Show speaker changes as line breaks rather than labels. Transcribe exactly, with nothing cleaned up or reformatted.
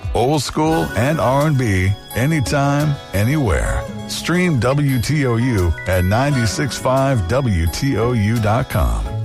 Old school and R and B, anytime, anywhere. Stream W T O U at nine six five W T O U dot com.